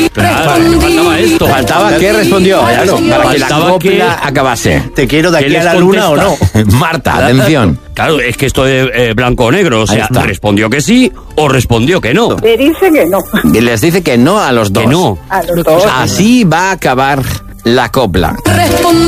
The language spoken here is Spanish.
Faltaba esto. Faltaba que respondió, claro, para que la Faltaba copla que- acabase. ¿Te quiero de ¿Qué aquí a les la luna o no? contesta? Marta, atención. Claro, es que esto es blanco o negro. O Ahí sea, está. respondió que sí o respondió que no. Le dice que no. Y les dice que no a los dos. Que no. A los dos. Así va a acabar la copla. Responde.